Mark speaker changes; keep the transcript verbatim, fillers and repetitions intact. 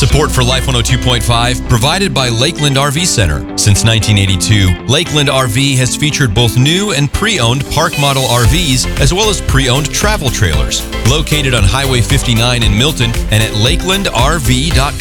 Speaker 1: Support for Life one oh two point five provided by Lakeland R V Center. Since nineteen eighty-two, Lakeland R V has featured both new and pre-owned park model R Vs as well as pre-owned travel trailers. Located on Highway fifty-nine in Milton and at lakeland r v dot